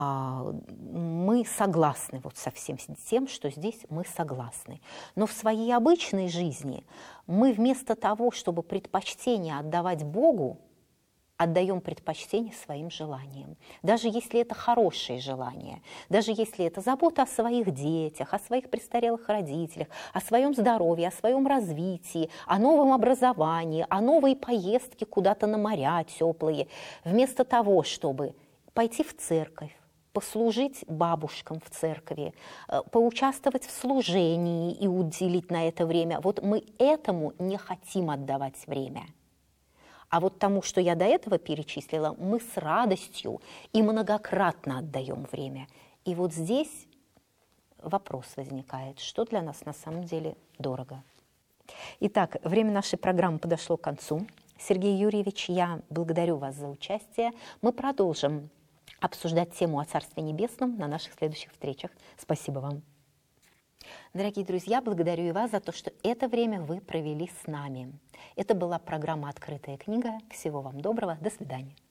мы согласны вот со всем тем, что здесь мы согласны. Но в своей обычной жизни мы вместо того, чтобы предпочтение отдавать Богу, отдаем предпочтение своим желаниям. Даже если это хорошие желания, даже если это забота о своих детях, о своих престарелых родителях, о своем здоровье, о своем развитии, о новом образовании, о новой поездке куда-то на моря теплые, вместо того, чтобы пойти в церковь, послужить бабушкам в церкви, поучаствовать в служении и уделить на это время, вот мы этому не хотим отдавать время. А вот тому, что я до этого перечислила, мы с радостью и многократно отдаем время. И вот здесь вопрос возникает, что для нас на самом деле дорого. Итак, время нашей программы подошло к концу. Сергей Юрьевич, я благодарю вас за участие. Мы продолжим обсуждать тему о Царстве Небесном на наших следующих встречах. Спасибо вам. Дорогие друзья, благодарю и вас за то, что это время вы провели с нами. Это была программа «Открытая книга». Всего вам доброго. До свидания.